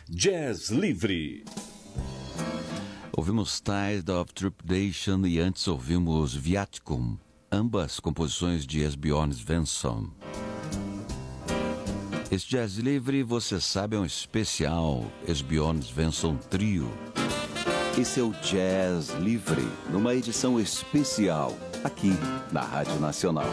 Jazz Livre. Ouvimos Tide of Trepidation e antes ouvimos Viaticum, ambas composições de Esbjørn Svensson. Este Jazz Livre, você sabe, é um especial Esbjørn Svensson Trio. Esse é o Jazz Livre, numa edição especial, aqui na Rádio Nacional.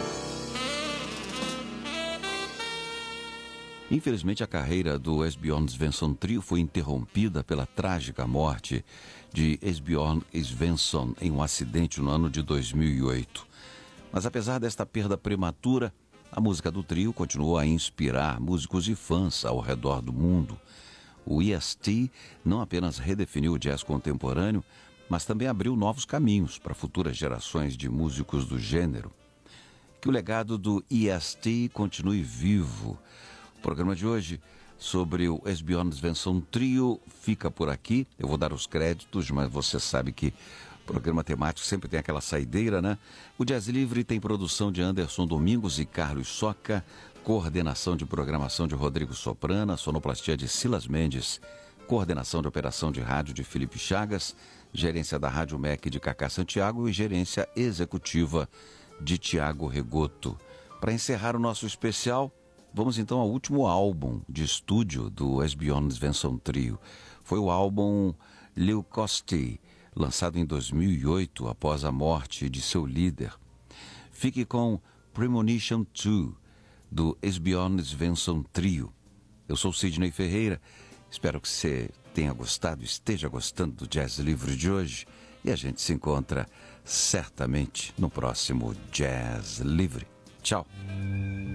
Infelizmente, a carreira do Esbjørn Svensson Trio foi interrompida pela trágica morte de Esbjørn Svensson em um acidente no ano de 2008. Mas apesar desta perda prematura, a música do trio continuou a inspirar músicos e fãs ao redor do mundo. O EST não apenas redefiniu o jazz contemporâneo, mas também abriu novos caminhos para futuras gerações de músicos do gênero. Que o legado do EST continue vivo. O programa de hoje sobre o Esbjørn Svensson Trio fica por aqui. Eu vou dar os créditos, mas você sabe que programa temático sempre tem aquela saideira, né? O Jazz Livre tem produção de Anderson Domingos e Carlos Soca, coordenação de programação de Rodrigo Soprana, sonoplastia de Silas Mendes, coordenação de operação de rádio de Felipe Chagas, gerência da Rádio MEC de Cacá Santiago e gerência executiva de Tiago Regoto. Para encerrar o nosso especial, vamos então ao último álbum de estúdio do Esbjørn Svensson Trio. Foi o álbum Leukosti, lançado em 2008 após a morte de seu líder. Fique com Premonition 2, do Esbjørn Svensson Trio. Eu sou Sidney Ferreira, espero que você tenha gostado, esteja gostando do Jazz Livre de hoje e a gente se encontra certamente no próximo Jazz Livre. Tchau!